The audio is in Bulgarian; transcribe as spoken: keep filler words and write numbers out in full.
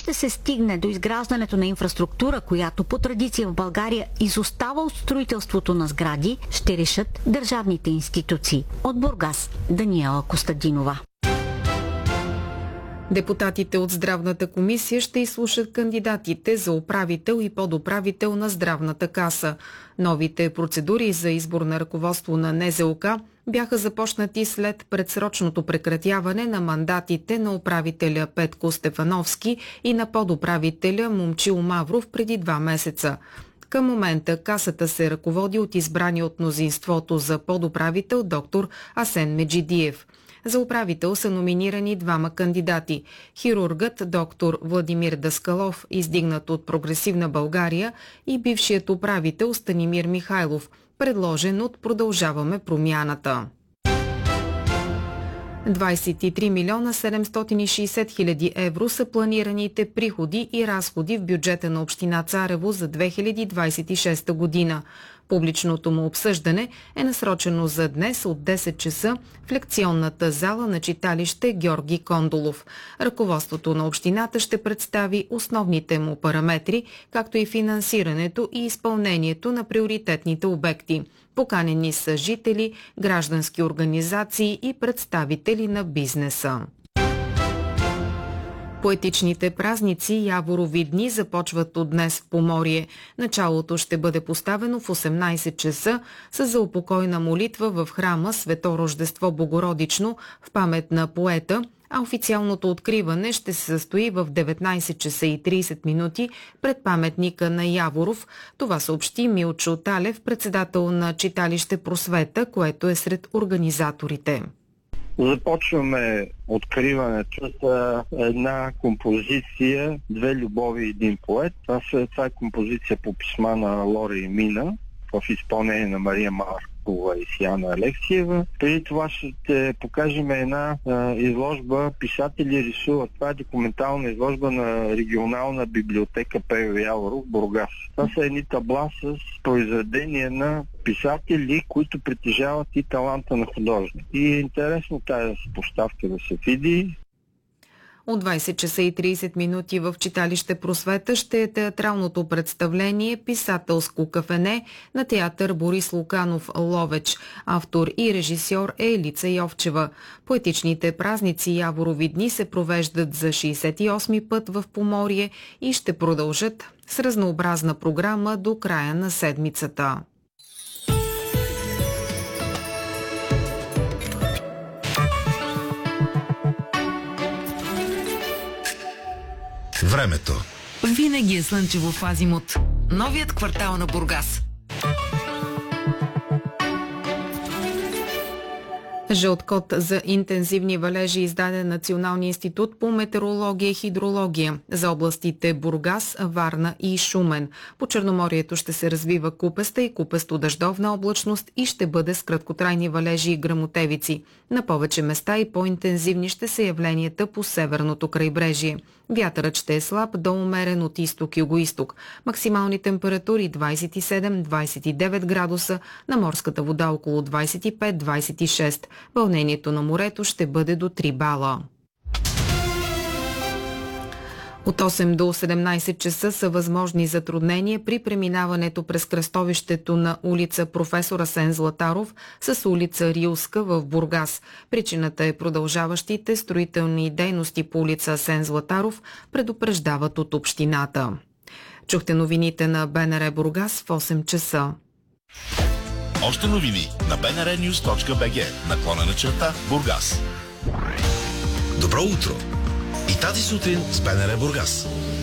ще се стигне до изграждането на инфраструктура, която по традиция в България изостава от строителството на сгради, ще решат държавните институции. От Бургас, Даниела Костадинова. Депутатите от Здравната комисия ще изслушат кандидатите за управител и подуправител на Здравната каса. Новите процедури за избор на ръководство на Н З О К бяха започнати след предсрочното прекратяване на мандатите на управителя Петко Стефановски и на подуправителя Момчил Мавров преди два месеца. Към момента касата се ръководи от избрани от мнозинството за подуправител доктор Асен Меджидиев. За управител са номинирани двама кандидати – хирургът доктор Владимир Даскалов, издигнат от Прогресивна България, и бившият управител Станимир Михайлов, предложен от Продължаваме промяната. двадесет и три милиона седемстотин и шейсет хиляди евро са планираните приходи и разходи в бюджета на община Царево за две хиляди двадесет и шеста година. Публичното му обсъждане е насрочено за днес от десет часа в лекционната зала на читалище Георги Кондолов. Ръководството на общината ще представи основните му параметри, както и финансирането и изпълнението на приоритетните обекти. Поканени са жители, граждански организации и представители на бизнеса. Поетичните празници Яворови дни започват от днес в Поморие. Началото ще бъде поставено в осемнадесет часа с заупокойна молитва в храма Свето Рождество Богородично в памет на поета, а официалното откриване ще се състои в деветнадесет часа и тридесет минути пред паметника на Яворов. Това съобщи Милчо Талев, председател на читалище Просвета, което е сред организаторите. Започваме откриването с една композиция "Две любови и един поет". Това е композиция по писма на Лора и Мина в изпълнение на Мария Маркова и Сияна Алексиева. Преди това ще покажем една а, изложба "Писатели рисуват". Това е документална изложба на регионална библиотека Пейо Яворов, Бургас. Това са едни табла с произведения на писатели, които притежават и таланта на художник. И е интересно тази поставка да се види. От двадесет часа и тридесет минути в читалище Просвета ще е театралното представление "Писателско кафене" на театър Борис Луканов, Ловеч. Автор и режисьор е Елица Йовчева. Поетичните празници Яворови дни се провеждат за шейсет и осми път в Поморие и ще продължат с разнообразна програма до края на седмицата. Времето. Винаги е слънчево в Азимут. Новият квартал на Бургас. Жълт код за интензивни валежи издаде Националния институт по метеорология и хидрология за областите Бургас, Варна и Шумен. По Черноморието ще се развива купеста и купесто-дъждовна облачност и ще бъде с краткотрайни валежи и гръмотевици. На повече места и по-интензивни ще са явленията по северното крайбрежие. Вятърът ще е слаб до умерен от изток и югоизток. Максимални температури двадесет и седем до двадесет и девет градуса, на морската вода около двадесет и пет до двадесет и шест. Вълнението на морето ще бъде до три бала. От осем до седемнадесет часа са възможни затруднения при преминаването през кръстовището на улица Професор Асен Златаров с улица Рилска в Бургас. Причината е продължаващите строителни дейности по улица Асен Златаров, предупреждават от общината. Чухте новините на Б Н Р Бургас в осем часа. Още новини на би ен ар нюз точка би джи, наклона на черта Бургас. Добро утро! И тази сутрин с Б Н Р Бургас.